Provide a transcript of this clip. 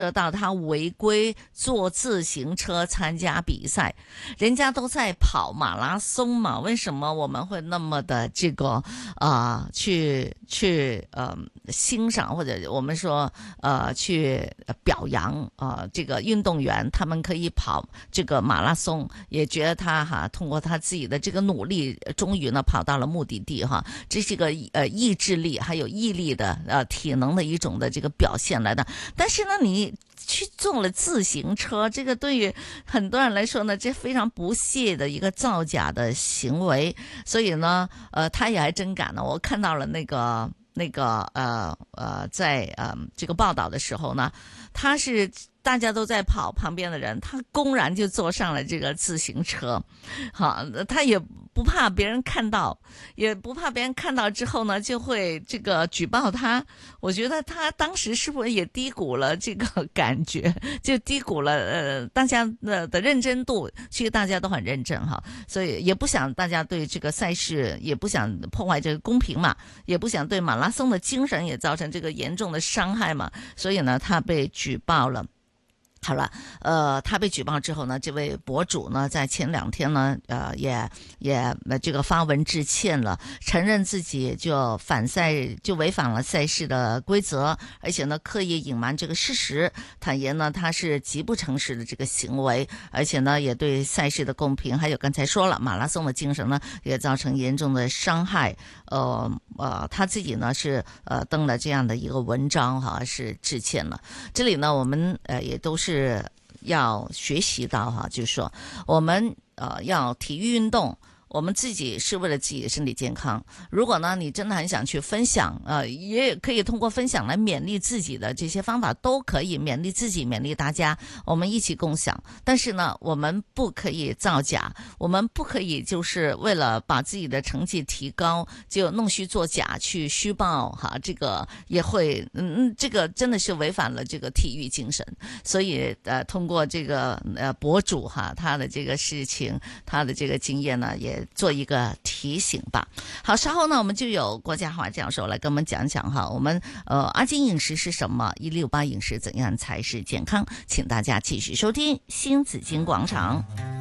到他违规坐自行車參加比賽，人家都在跑馬拉松嘛，為什麼我們會那麼的這個去欣賞，或者我們說去表揚這個運動員，他們可以跑這個馬拉松，也覺得他通過他自己的這個努力，終於呢跑到了目的地哈，這是一個意志力還有毅力的體能的一種的這個表現來的。但是呢，你去坐了自行車，這個對於很多人來說呢，這非常不屑的一個造假的行為。所以呢，他也還真敢呢。我看到了在這個報道的時候呢，他是大家都在跑，旁邊的人他公然就坐上了這個自行車，好，他也不怕別人看到，也不怕別人看到之後呢，就會這個舉報他。我覺得他當時是不是也低估了這個感覺，就低估了大家的認真度。其實大家都很認真哈，所以也不想大家對這個賽事，也不想破壞這個公平嘛，也不想對馬拉松的精神也造成這個嚴重的傷害嘛，所以呢，他被舉報了。好了，他被舉報之後呢，這位博主呢，在前2天呢，也這個發文致歉了，承認自己就違反了賽事的規則，而且呢，刻意隱瞞這個事實，坦言呢，他是極不誠實的這個行為，而且呢，也對賽事的公平，還有剛才說了馬拉松的精神呢，也造成嚴重的傷害。他自己呢是登了這樣的一個文章哈，是致歉了。這裡呢，我們也都是要學習到哈，就是說我們要體育運動，我們自己是為了自己的身體健康。如果呢，你真的很想去分享，也可以通過分享來勉勵自己的這些方法，都可以勉勵自己，勉勵大家，我們一起共享。但是呢，我們不可以造假，我們不可以就是為了把自己的成績提高，就弄虛作假去虛報哈，這個也會，這個真的是違反了這個體育精神。所以通過這個博主哈，他的這個事情，他的這個經驗呢，也做一個提醒吧。好，稍後呢，我們就有郭家華教授來跟我們講講哈，我們阿金飲食是什麼？168飲食怎樣才是健康？請大家繼續收聽新紫荊廣場。